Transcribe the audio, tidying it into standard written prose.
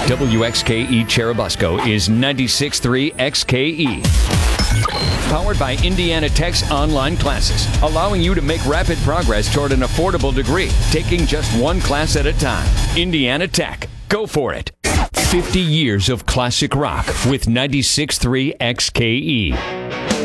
WXKE Cherubusco is 96.3 XKE. Powered by Indiana Tech's online classes, allowing you to make rapid progress toward an affordable degree, taking just one class at a time. Indiana Tech. Go for it. 50 years of classic rock with 96.3 XKE.